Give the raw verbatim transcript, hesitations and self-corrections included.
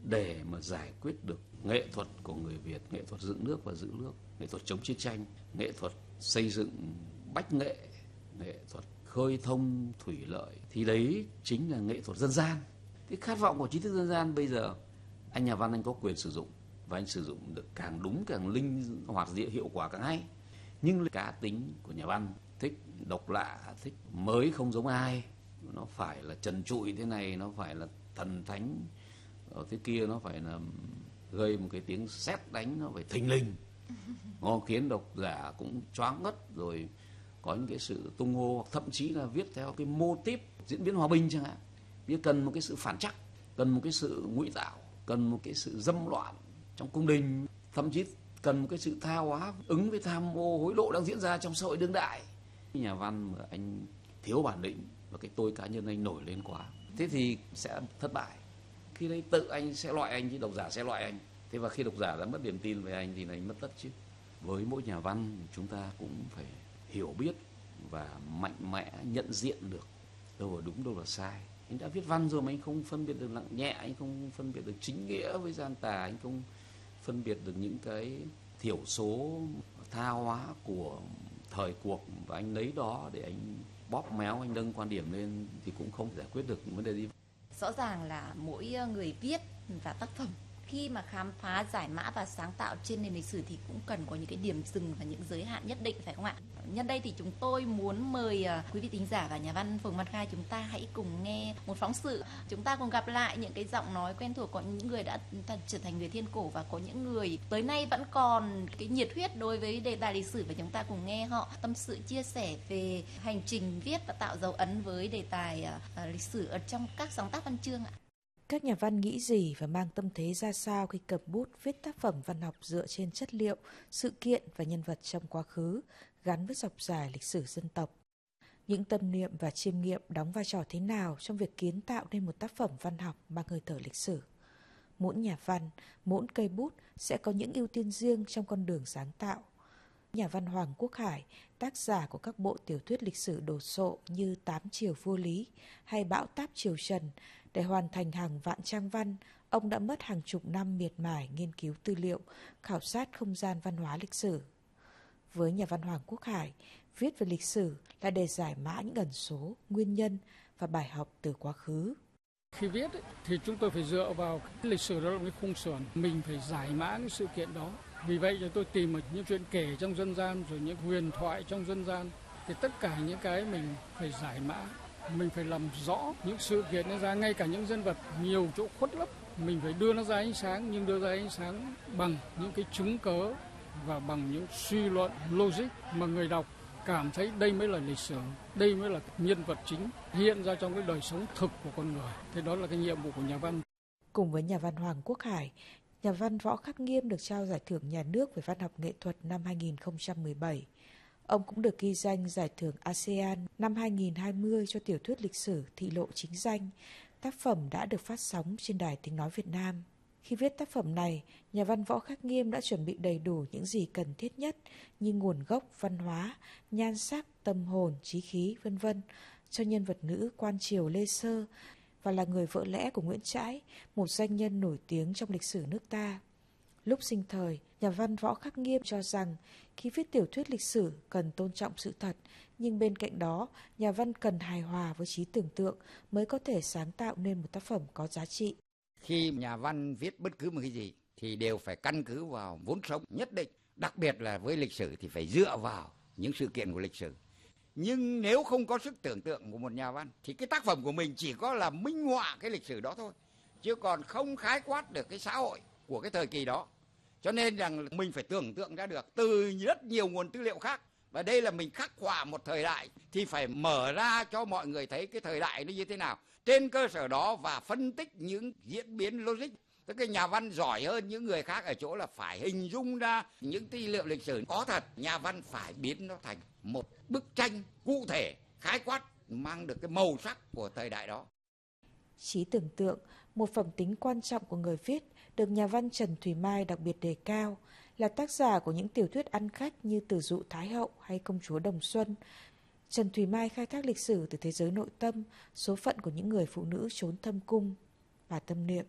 để mà giải quyết được nghệ thuật của người Việt, nghệ thuật dựng nước và giữ nước, nghệ thuật chống chiến tranh, nghệ thuật xây dựng bách nghệ, nghệ thuật khơi thông thủy lợi, thì đấy chính là nghệ thuật dân gian. Cái khát vọng của trí thức dân gian bây giờ anh nhà văn anh có quyền sử dụng, và anh sử dụng được càng đúng, càng linh hoạt, diện hiệu quả càng hay. Nhưng cá tính của nhà văn thích độc lạ, thích mới không giống ai, nó phải là trần trụi thế này, nó phải là thần thánh ở thế kia, nó phải là gây một cái tiếng sét đánh, nó phải thình lình, nó khiến độc giả cũng choáng ngất, rồi có những cái sự tung hô, hoặc thậm chí là viết theo cái mô típ diễn biến hòa bình chẳng hạn. Vì cần một cái sự phản trắc, cần một cái sự ngụy tạo, cần một cái sự dâm loạn trong cung đình, thậm chí cần một cái sự tha hóa ứng với tham ô hối lộ đang diễn ra trong xã hội đương đại. Nhà văn mà anh thiếu bản lĩnh và cái tôi cá nhân anh nổi lên quá, thế thì sẽ thất bại. Khi đấy tự anh sẽ loại anh chứ độc giả sẽ loại anh. Thế và khi độc giả đã mất niềm tin về anh thì anh mất tất chứ. Với mỗi nhà văn chúng ta cũng phải hiểu biết và mạnh mẽ nhận diện được đâu là đúng, đâu là sai. Anh đã viết văn rồi mà anh không phân biệt được nặng nhẹ, anh không phân biệt được chính nghĩa với gian tà, anh không phân biệt được những cái thiểu số tha hóa của thời cuộc, và anh lấy đó để anh bóp méo, anh nâng quan điểm lên thì cũng không giải quyết được vấn đề gì. Rõ ràng là mỗi người viết và tác phẩm khi mà khám phá, giải mã và sáng tạo trên nền lịch sử thì cũng cần có những cái điểm dừng và những giới hạn nhất định, phải không ạ? Nhân đây thì chúng tôi muốn mời quý vị thính giả và nhà văn Phùng Văn Khai, chúng ta hãy cùng nghe một phóng sự. Chúng ta cùng gặp lại những cái giọng nói quen thuộc, có những người đã trở thành người thiên cổ và có những người tới nay vẫn còn cái nhiệt huyết đối với đề tài lịch sử, và chúng ta cùng nghe họ tâm sự, chia sẻ về hành trình viết và tạo dấu ấn với đề tài uh, lịch sử ở trong các sáng tác văn chương ạ. Các nhà văn nghĩ gì và mang tâm thế ra sao khi cầm bút viết tác phẩm văn học dựa trên chất liệu, sự kiện và nhân vật trong quá khứ, gắn với dọc dài lịch sử dân tộc? Những tâm niệm và chiêm nghiệm đóng vai trò thế nào trong việc kiến tạo nên một tác phẩm văn học mang hơi thở lịch sử? Mỗi nhà văn, mỗi cây bút sẽ có những ưu tiên riêng trong con đường sáng tạo. Nhà văn Hoàng Quốc Hải, tác giả của các bộ tiểu thuyết lịch sử đồ sộ như Tám Triều Vua Lý hay Bão Táp Triều Trần, để hoàn thành hàng vạn trang văn, ông đã mất hàng chục năm miệt mài nghiên cứu tư liệu, khảo sát không gian văn hóa lịch sử. Với nhà văn Hoàng Quốc Hải, viết về lịch sử là để giải mã những ẩn số, nguyên nhân và bài học từ quá khứ. Khi viết ấy, thì chúng tôi phải dựa vào cái lịch sử đó là cái khung sườn, mình phải giải mã cái sự kiện đó. Vì vậy thì tôi tìm ở những chuyện kể trong dân gian, rồi những huyền thoại trong dân gian, thì tất cả những cái mình phải giải mã, mình phải làm rõ những sự kiện nó ra, ngay cả những nhân vật nhiều chỗ khuất lấp, mình phải đưa nó ra ánh sáng, nhưng đưa ra ánh sáng bằng những cái chứng cớ và bằng những suy luận logic mà người đọc cảm thấy đây mới là lịch sử, đây mới là nhân vật chính hiện ra trong cái đời sống thực của con người. Thế đó là cái nhiệm vụ của nhà văn. Cùng với nhà văn Hoàng Quốc Hải, nhà văn Võ Khắc Nghiêm được trao giải thưởng nhà nước về văn học nghệ thuật năm hai nghìn không trăm mười bảy. Ông cũng được ghi danh giải thưởng a sê an năm hai nghìn không trăm hai mươi cho tiểu thuyết lịch sử Thị Lộ Chính Danh. Tác phẩm đã được phát sóng trên Đài Tiếng Nói Việt Nam. Khi viết tác phẩm này, nhà văn Võ Khắc Nghiêm đã chuẩn bị đầy đủ những gì cần thiết nhất như nguồn gốc, văn hóa, nhan sắc, tâm hồn, chí khí, vân vân cho nhân vật nữ quan triều Lê Sơ và là người vợ lẽ của Nguyễn Trãi, một danh nhân nổi tiếng trong lịch sử nước ta. Lúc sinh thời, nhà văn Võ Khắc Nghiêm cho rằng khi viết tiểu thuyết lịch sử cần tôn trọng sự thật, nhưng bên cạnh đó, nhà văn cần hài hòa với trí tưởng tượng mới có thể sáng tạo nên một tác phẩm có giá trị. Khi nhà văn viết bất cứ một cái gì thì đều phải căn cứ vào vốn sống nhất định, đặc biệt là với lịch sử thì phải dựa vào những sự kiện của lịch sử. Nhưng nếu không có sức tưởng tượng của một nhà văn thì cái tác phẩm của mình chỉ có là minh họa cái lịch sử đó thôi, chứ còn không khái quát được cái xã hội của cái thời kỳ đó. Cho nên rằng mình phải tưởng tượng ra được từ rất nhiều nguồn tư liệu khác. Và đây là mình khắc họa một thời đại thì phải mở ra cho mọi người thấy cái thời đại nó như thế nào. Trên cơ sở đó và phân tích những diễn biến logic. Tức cái nhà văn giỏi hơn những người khác ở chỗ là phải hình dung ra những tư liệu lịch sử có thật. Nhà văn phải biến nó thành một bức tranh cụ thể, khái quát, mang được cái màu sắc của thời đại đó. Trí tưởng tượng, một phẩm tính quan trọng của người viết, được nhà văn Trần Thùy Mai đặc biệt đề cao, là tác giả của những tiểu thuyết ăn khách như Tử Dụ Thái Hậu hay Công chúa Đồng Xuân. Trần Thùy Mai khai thác lịch sử từ thế giới nội tâm, số phận của những người phụ nữ trốn thâm cung và tâm niệm.